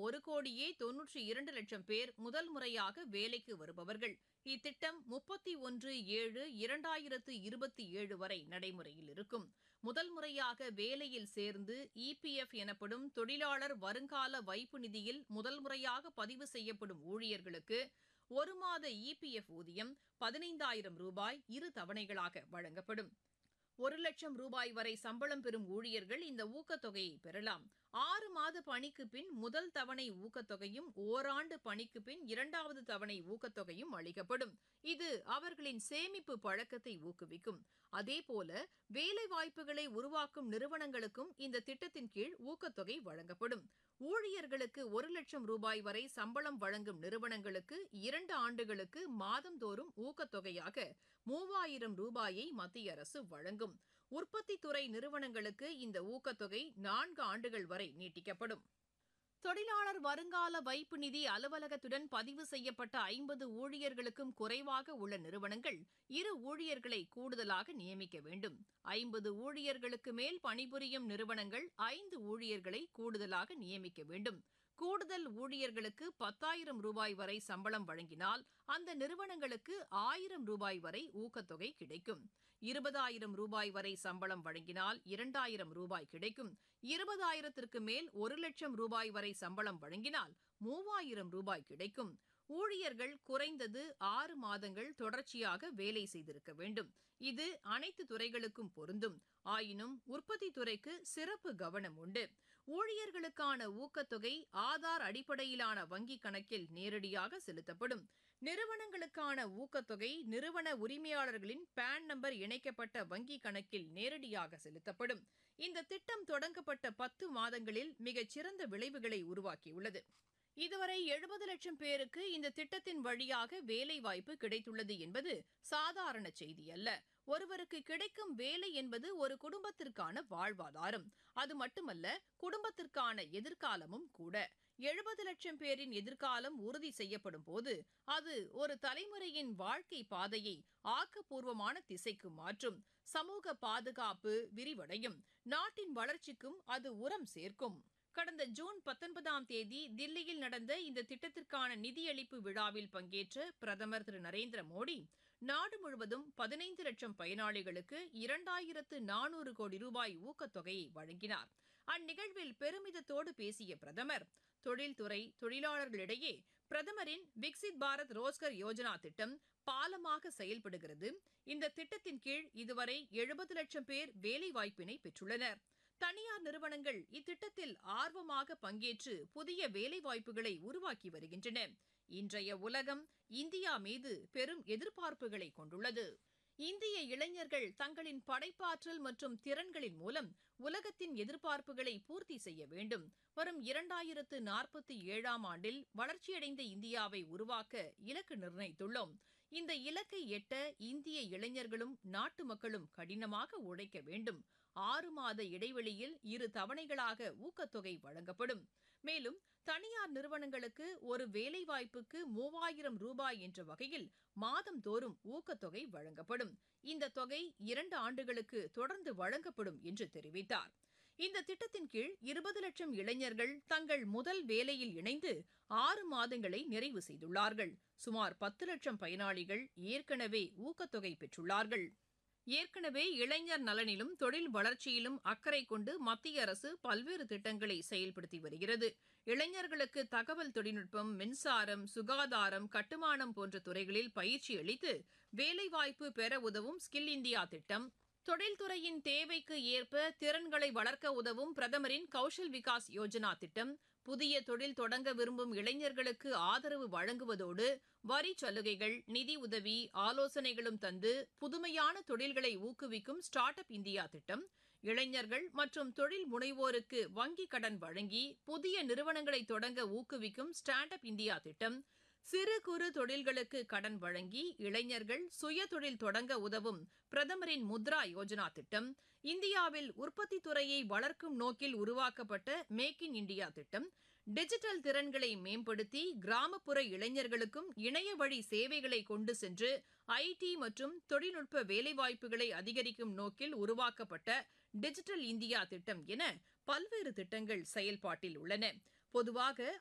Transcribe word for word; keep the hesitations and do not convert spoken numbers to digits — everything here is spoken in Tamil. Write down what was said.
ஒரு கோடியே தொன்னூற்றி இரண்டு லட்சம் பேர் முதல் முறையாக வேலைக்கு வருபவர்கள். இத்திட்டம் முப்பத்தி ஒன்று ஏழு இரண்டாயிரத்து இருபத்தி ஏழு வரை நடைமுறையில் இருக்கும். முதல் முறையாக வேலையில் சேர்ந்து இபிஎஃப் எனப்படும் தொழிலாளர் வருங்கால வைப்பு நிதியில் முதல் முறையாக பதிவு செய்யப்படும் ஊழியர்களுக்கு ஒரு மாத இபிஎஃப் ஊதியம் பதினைந்தாயிரம் ரூபாய் இரு தவணைகளாக வழங்கப்படும். ஒரு லட்சம் ரூபாய் வரை சம்பளம் பெறும் ஊழியர்கள் இந்த ஊக்கத்தொகையை பெறலாம். ஆறு மாத பணிக்கு பின் முதல் தவணை ஊக்கத்தொகையும் ஓராண்டு பணிக்கு பின் இரண்டாவது தவணை ஊக்கத்தொகையும் அளிக்கப்படும். இது அவர்களின் சேமிப்பு பழக்கத்தை ஊக்குவிக்கும். அதேபோல வேலைவாய்ப்புகளை உருவாக்கும் நிறுவனங்களுக்கும் இந்த திட்டத்தின் கீழ் ஊக்கத்தொகை வழங்கப்படும். ஊழியர்களுக்கு ஒரு லட்சம் ரூபாய் வரை சம்பளம் வழங்கும் நிறுவனங்களுக்கு இரண்டு ஆண்டுகளுக்கு மாதந்தோறும் ஊக்கத்தொகையாக மூவாயிரம் ரூபாயை மத்திய அரசு வழங்கும். உற்பத்தித்துறை நிறுவனங்களுக்கு இந்த ஊக்கத்தொகை நான்கு ஆண்டுகள் வரை நீட்டிக்கப்படும். தொழிலாளர் வருங்கால வைப்பு நிதி அலுவலகத்துடன் பதிவு செய்யப்பட்ட ஐம்பது ஊழியர்களுக்கும் குறைவாக உள்ள நிறுவனங்கள் இரு ஊழியர்களை கூடுதலாக நியமிக்க வேண்டும். ஐம்பது ஊழியர்களுக்கு மேல் பணிபுரியும் நிறுவனங்கள் ஐந்து ஊழியர்களை கூடுதலாக நியமிக்க வேண்டும். கூடுதல் ஊழியர்களுக்கு பத்தாயிரம் ரூபாய் வரை சம்பளம் வழங்கினால் அந்த நிறுவனங்களுக்கு ஆயிரம் ரூபாய் வரை ஊக்கத்தொகை கிடைக்கும். இருபதாயிரம் ரூபாய் வரை சம்பளம் வழங்கினால் இரண்டாயிரம் ரூபாய் கிடைக்கும். இருபதாயிரத்திற்கு மேல் ஒரு லட்சம் ரூபாய் வரை சம்பளம் வழங்கினால் மூவாயிரம் ரூபாய் கிடைக்கும். ஊழியர்கள் குறைந்தது ஆறு மாதங்கள் தொடர்ச்சியாக வேலை செய்திருக்க வேண்டும். இது அனைத்து துறைகளுக்கும் பொருந்தும். ஆயினும் உற்பத்தி துறைக்கு சிறப்பு கவனம் உண்டு. ஊழியர்களுக்கான ஊக்கத்தொகை ஆதார் அடிப்படையிலான வங்கிக் கணக்கில் நேரடியாக செலுத்தப்படும். நிறுவனங்களுக்கான ஊக்கத்தொகை நிறுவன உரிமையாளர்களின் பான் நம்பர் இணைக்கப்பட்ட வங்கிக் கணக்கில் நேரடியாக செலுத்தப்படும். இந்த திட்டம் தொடங்கப்பட்ட பத்து மாதங்களில் மிகச்சிறந்த விளைவுகளை உருவாக்கியுள்ளது. இதுவரை எழுபது லட்சம் பேருக்கு இந்த திட்டத்தின் வழியாக வேலைவாய்ப்பு கிடைத்துள்ளது என்பது சாதாரண செய்தி அல்ல. ஒருவருக்கு கிடைக்கும் வேலை என்பது ஒரு குடும்பத்திற்கான வாழ்வாதாரம். அது மட்டுமல்ல, குடும்பத்திற்கான எதிர்காலமும் கூட. எழுபது லட்சம் பேரின் எதிர்காலம் உறுதி செய்யப்படும் போது அது ஒரு தலைமுறையின் வாழ்க்கை பாதையை ஆக்கப்பூர்வமான திசைக்கு மாற்றும். சமூக பாதுகாப்பு விரிவடையும். நாட்டின் வளர்ச்சிக்கும் அது உரம் சேர்க்கும். கடந்த ஜூன் பத்தொன்பதாம் தேதி தில்லியில் நடந்த இந்த திட்டத்திற்கான நிதியளிப்பு விழாவில் பங்கேற்ற பிரதமர் திரு நரேந்திர மோடி நாடு முழுவதும் பதினைந்து லட்சம் பயனாளிகளுக்கு இரண்டாயிரத்து நானூறு கோடி ரூபாய் ஊக்கத்தொகையை வழங்கினார். அந்நிகழ்வில் பெருமிதத்தோடு பேசிய பிரதமர், தொழில்துறை தொழிலாளர்களிடையே பிரதமரின் விக்சித் பாரத் ரோஸ்கர் யோஜனா திட்டம் பாலமாக செயல்படுகிறது. இந்த திட்டத்தின் கீழ் இதுவரை எழுபது லட்சம் பேர் வேலைவாய்ப்பினை பெற்றுள்ளனர். தனியார் நிறுவனங்கள் இத்திட்டத்தில் ஆர்வமாக பங்கேற்று புதிய வேலைவாய்ப்புகளை உருவாக்கி வருகின்றன. இன்றைய உலகம் இந்தியா மீது பெரும் எதிர்பார்ப்புகளை கொண்டுள்ளது. இந்திய இளைஞர்கள் தங்களின் படைப்பாற்றல் மற்றும் திறன்களின் மூலம் உலகத்தின் எதிர்பார்ப்புகளை பூர்த்தி செய்ய வேண்டும். வரும் இரண்டாயிரத்து நாற்பத்தி ஏழாம் ஆண்டில் வளர்ச்சியடைந்த இந்தியாவை உருவாக்க இலக்கு நிர்ணயித்துள்ளோம். இந்த இலக்கை எட்ட இந்திய இளைஞர்களும் நாட்டு மக்களும் கடினமாக உழைக்க வேண்டும். ஆறு மாத இடைவெளியில் இரு தவணைகளாக ஊக்கத்தொகை வழங்கப்படும். மேலும் தனியார் நிறுவனங்களுக்கு ஒரு வேலைவாய்ப்புக்கு மூவாயிரம் ரூபாய் என்ற வகையில் மாதந்தோறும் ஊக்கத்தொகை வழங்கப்படும். இந்த தொகை இரண்டு ஆண்டுகளுக்கு தொடர்ந்து வழங்கப்படும் என்று தெரிவித்தார். இந்த திட்டத்தின் கீழ் இருபது லட்சம் இளைஞர்கள் தங்கள் முதல் வேலையில் இணைந்து ஆறு மாதங்களை நிறைவு செய்துள்ளார்கள். சுமார் பத்து லட்சம் பயனாளிகள் ஏற்கனவே ஊக்கத்தொகை பெற்றுள்ளார்கள். ஏற்கனவே இளைஞர் நலனிலும் தொழில் வளர்ச்சியிலும் அக்கறை கொண்டு மத்திய அரசு பல்வேறு திட்டங்களை செயல்படுத்தி வருகிறது. இளைஞர்களுக்கு தகவல் தொழில்நுட்பம், மின்சாரம், சுகாதாரம், கட்டுமானம் போன்ற துறைகளில் பயிற்சி அளித்து வேலைவாய்ப்பு பெற உதவும் ஸ்கில் இந்தியா திட்டம், தொழில்துறையின் தேவைக்கு ஏற்ப திறன்களை வளர்க்க உதவும் பிரதமரின் கௌஷல் விகாஸ் யோஜனா திட்டம், புதிய தொழில் தொடங்க விரும்பும் இளைஞர்களுக்கு ஆதரவு வழங்குவதோடு வரி சலுகைகள், நிதி உதவி, ஆலோசனைகளும் தந்து புதுமையான தொழில்களை ஊக்குவிக்கும் ஸ்டார்ட் அப் இந்தியா திட்டம், இளைஞர்கள் மற்றும் தொழில் முனைவோருக்கு வங்கிக் கடன் வழங்கி புதிய நிறுவனங்களை தொடங்க ஊக்குவிக்கும் ஸ்டாண்ட் அப் இந்தியா திட்டம், சிறு குறு தொழில்களுக்கு கடன் வழங்கி இளைஞர்கள் சுய தொழில் தொடங்க உதவும் பிரதமரின் முத்ரா யோஜனா திட்டம், இந்தியாவில் உற்பத்தி துறையை வளர்க்கும் நோக்கில் உருவாக்கப்பட்ட மேக் இன் இண்டியா திட்டம், டிஜிட்டல் திறன்களை மேம்படுத்தி கிராமப்புற இளைஞர்களுக்கும் இணைய வழி சேவைகளை கொண்டு சென்று ஐடி மற்றும் தொழில்நுட்ப வேலைவாய்ப்புகளை அதிகரிக்கும் நோக்கில் உருவாக்கப்பட்ட டிஜிட்டல் இந்தியா திட்டம் என பல்வேறு திட்டங்கள் செயல்பாட்டில் உள்ளன. பொதுவாக